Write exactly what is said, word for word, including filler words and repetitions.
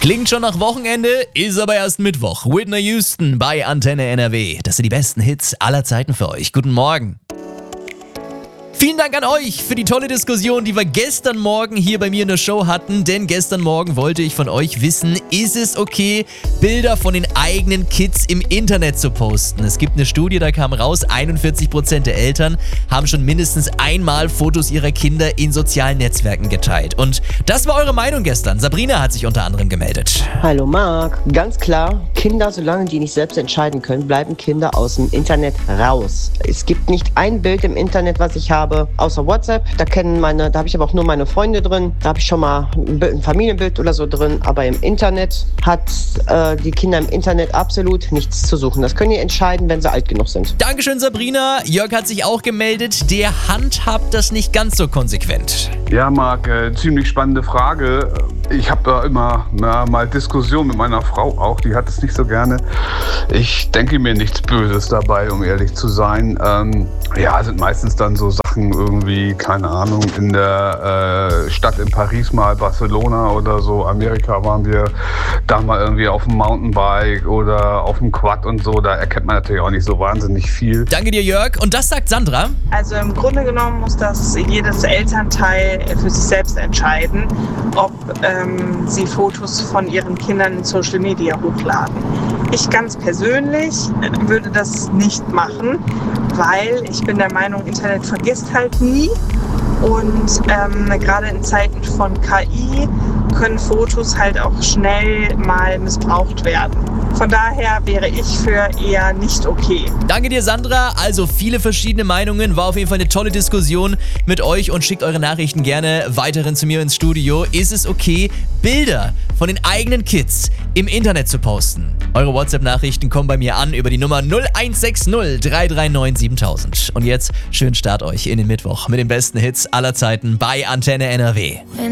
Klingt schon nach Wochenende, ist aber erst Mittwoch. Whitney Houston bei Antenne N R W. Das sind die besten Hits aller Zeiten für euch. Guten Morgen. Vielen Dank an euch für die tolle Diskussion, die wir gestern Morgen hier bei mir in der Show hatten. Denn gestern Morgen wollte ich von euch wissen, ist es okay, Bilder von den eigenen Kids im Internet zu posten? Es gibt eine Studie, da kam raus, einundvierzig Prozent der Eltern haben schon mindestens einmal Fotos ihrer Kinder in sozialen Netzwerken geteilt. Und das war eure Meinung gestern. Sabrina hat sich unter anderem gemeldet. Hallo Marc, ganz klar, Kinder, solange die nicht selbst entscheiden können, bleiben Kinder aus dem Internet raus. Es gibt nicht ein Bild im Internet, was ich habe, außer WhatsApp. Da kennen meine, da habe ich aber auch nur meine Freunde drin. Da habe ich schon mal ein, Bild, ein Familienbild oder so drin. Aber im Internet hat äh, die Kinder im Internet absolut nichts zu suchen. Das können die entscheiden, wenn sie alt genug sind. Dankeschön, Sabrina. Jörg hat sich auch gemeldet. Der handhabt das nicht ganz so konsequent. Ja, Marc, äh, ziemlich spannende Frage. Ich habe da immer na, mal Diskussionen mit meiner Frau auch. Die hat es nicht so gerne. Ich denke mir nichts Böses dabei, um ehrlich zu sein. Ähm, ja, sind meistens dann so Sachen irgendwie, keine Ahnung, in der äh, Stadt in Paris mal, Barcelona oder so, Amerika waren wir da mal irgendwie auf dem Mountainbike oder auf dem Quad und so. Da erkennt man natürlich auch nicht so wahnsinnig viel. Danke dir, Jörg. Und das sagt Sandra. Also im Grunde genommen muss das jedes Elternteil für sich selbst entscheiden, ob ähm, sie Fotos von ihren Kindern in Social Media hochladen. Ich ganz persönlich würde das nicht machen, weil ich bin der Meinung, Internet vergisst halt nie. Und ähm, gerade in Zeiten von K I können Fotos halt auch schnell mal missbraucht werden. Von daher wäre ich für eher nicht okay. Danke dir, Sandra. Also viele verschiedene Meinungen. War auf jeden Fall eine tolle Diskussion mit euch und schickt eure Nachrichten gerne weiterhin zu mir ins Studio. Ist es okay, Bilder von den eigenen Kids im Internet zu posten? Eure WhatsApp-Nachrichten kommen bei mir an über die Nummer null eins sechs null drei drei neun siebentausend. Und jetzt schönen Start euch in den Mittwoch mit den besten Hits aller Zeiten bei Antenne N R W.